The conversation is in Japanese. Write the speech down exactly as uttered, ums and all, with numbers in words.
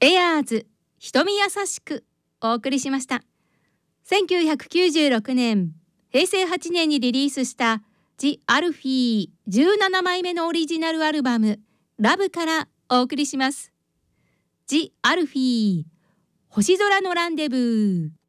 エアーズ瞳優しくお送りしました。せんきゅうひゃくきゅうじゅうろくねんへいせいはちねんにリリースしたジ・アルフィーじゅうななまいめのオリジナルアルバムラブからお送りします。ジ・アルフィー星空のランデブー。